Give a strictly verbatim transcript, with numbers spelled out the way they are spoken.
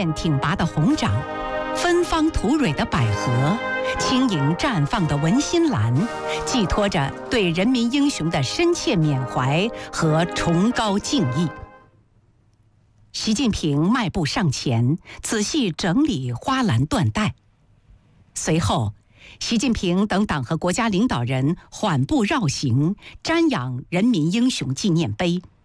片挺拔的红掌，芬芳吐蕊的百合，轻盈绽放的文心兰，寄托着对人民英雄的深切缅怀和崇高敬意。习近平迈步上前，仔细整理花篮缎带。随后，习近平等党和国家领导人缓步绕行，瞻仰人民英雄纪念碑。